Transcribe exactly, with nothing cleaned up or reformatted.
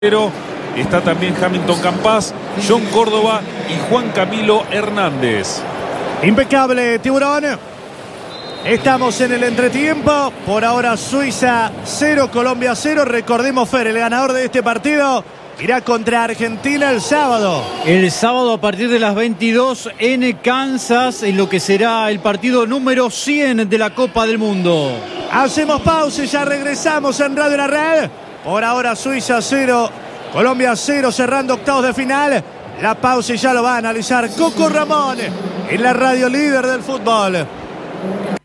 Está también Hamilton Campas, John Córdoba y Juan Camilo Hernández. Impecable, Tiburón. Estamos en el entretiempo. Por ahora Suiza cero, Colombia cero. Recordemos, Fer, el ganador de este partido irá contra Argentina el sábado. El sábado a partir de las veintidós en Kansas, en lo que será el partido número cien de la Copa del Mundo. Hacemos pausa y ya regresamos en Radio La Red. Por ahora Suiza cero, Colombia cero, cerrando octavos de final. La pausa y ya lo va a analizar Coco Ramón en la radio líder del fútbol.